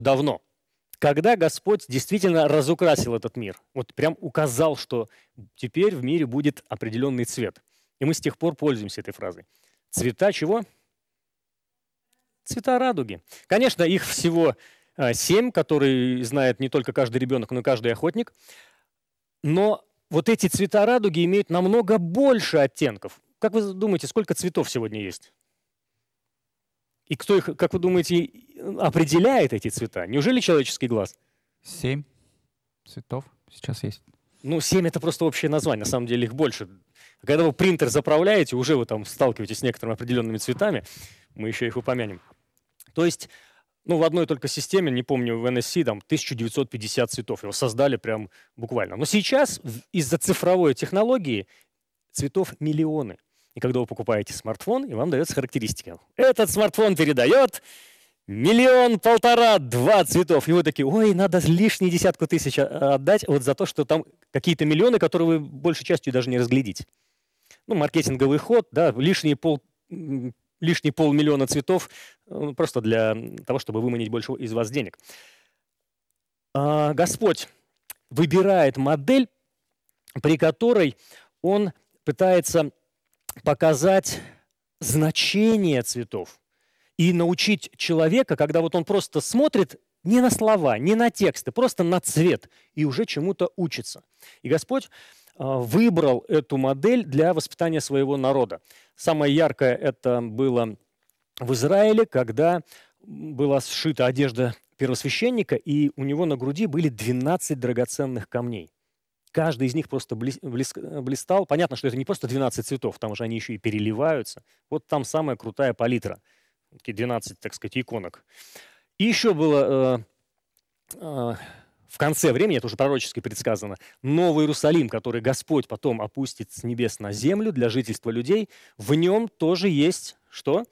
давно, когда Господь действительно разукрасил этот мир. Вот прям указал, что теперь в мире будет определенный цвет. И мы с тех пор пользуемся этой фразой. Цвета чего? Цвета радуги. Конечно, их всего 7, которые знает не только каждый ребенок, но и каждый охотник. Но вот эти цвета радуги имеют намного больше оттенков. Как вы думаете, сколько цветов сегодня есть? И кто их, как вы думаете, определяет эти цвета? Неужели человеческий глаз? 7 цветов сейчас есть. Ну, 7 это просто общее название, на самом деле их больше. Когда вы принтер заправляете, уже вы там сталкиваетесь с некоторыми определенными цветами, мы еще их упомянем. То есть, ну, в одной только системе, не помню, в NSC, там 1950 цветов, его создали прям буквально. Но сейчас из-за цифровой технологии цветов миллионы. И когда вы покупаете смартфон, и вам дается характеристика. Этот смартфон передает 1, 1,5 миллиона, 2 цветов. И вы такие, ой, надо лишние 10 тысяч отдать вот за то, что там какие-то миллионы, которые вы большей частью даже не разглядите. Ну, маркетинговый ход, да, лишние полмиллиона цветов просто для того, чтобы выманить больше из вас денег. Господь выбирает модель, при которой Он пытается показать значение цветов и научить человека, когда вот он просто смотрит не на слова, не на тексты, просто на цвет и уже чему-то учится. И Господь выбрал эту модель для воспитания своего народа. Самое яркое это было в Израиле, когда была сшита одежда первосвященника, и у него на груди были 12 драгоценных камней. Каждый из них просто блистал. Понятно, что это не просто 12 цветов, там же они еще и переливаются. Вот там самая крутая палитра. Такие 12, так сказать, иконок. И еще было в конце времени, это уже пророчески предсказано, Новый Иерусалим, который Господь потом опустит с небес на землю для жительства людей, в нем тоже есть что?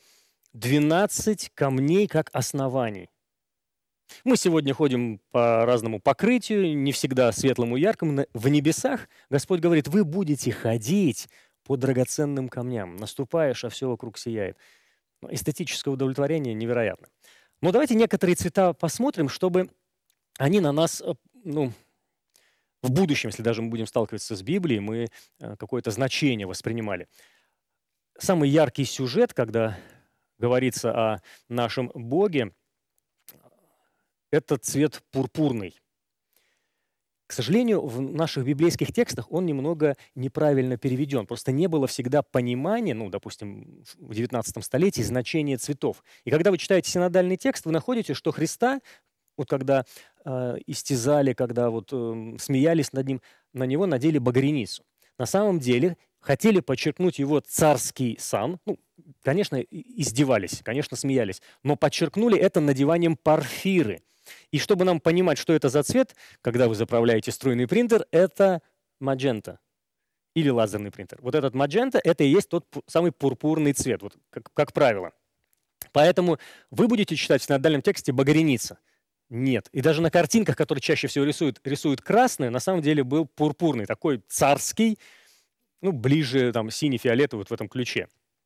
12 камней как оснований. Мы сегодня ходим по разному покрытию, не всегда светлому и яркому. В небесах Господь говорит, вы будете ходить по драгоценным камням, наступаешь, а все вокруг сияет. Эстетическое удовлетворение невероятно. Но давайте некоторые цвета посмотрим, чтобы они на нас, ну, в будущем, если даже мы будем сталкиваться с Библией, мы какое-то значение воспринимали. Самый яркий сюжет, когда говорится о нашем Боге, это цвет пурпурный. К сожалению, в наших библейских текстах он немного неправильно переведен. Просто не было всегда понимания, ну, допустим, в 19 столетии значения цветов. И когда вы читаете синодальный текст, вы находите, что Христа, вот когда истязали, когда вот смеялись над ним, на него надели багряницу. На самом деле хотели подчеркнуть его царский сан. Ну, конечно, издевались, конечно, смеялись, но подчеркнули это надеванием парфиры. И чтобы нам понимать, что это за цвет, когда вы заправляете струйный принтер, это маджента или лазерный принтер. Вот этот маджента – это и есть тот самый пурпурный цвет, вот как правило. Поэтому вы будете читать в синодальном тексте багряница. Нет. И даже на картинках, которые чаще всего рисуют красный, на самом деле был пурпурный, такой царский, ну, ближе там синий-фиолетовый вот в этом ключе.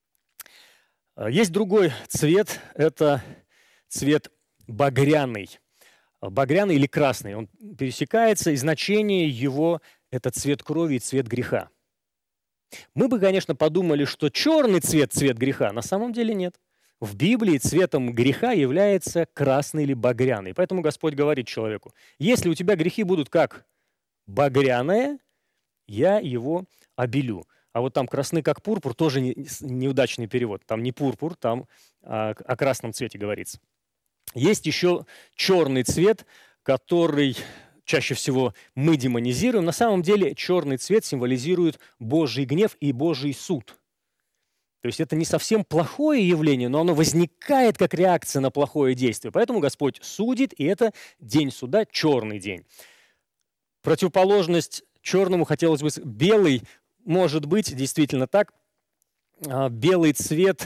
Есть другой цвет, это цвет багряный. Багряный или красный, он пересекается, и значение его – это цвет крови и цвет греха. Мы бы, конечно, подумали, что черный цвет – цвет греха, на самом деле нет. В Библии цветом греха является красный или багряный. Поэтому Господь говорит человеку, если у тебя грехи будут как багряное, я его обелю. А вот там красный как пурпур, тоже неудачный перевод. Там не пурпур, там о красном цвете говорится. Есть еще черный цвет, который чаще всего мы демонизируем. На самом деле черный цвет символизирует Божий гнев и Божий суд. То есть это не совсем плохое явление, но оно возникает как реакция на плохое действие. Поэтому Господь судит, и это день суда, черный день. Противоположность черному хотелось бы белый, может быть действительно так. Белый цвет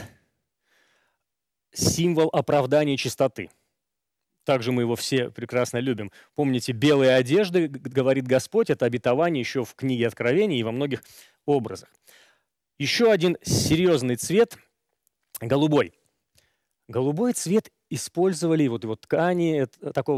– символ оправдания чистоты. Также мы его все прекрасно любим. Помните, белые одежды, говорит Господь, это обетование еще в книге Откровения и во многих образах. Еще один серьезный цвет – голубой. Голубой цвет использовали вот ткани такого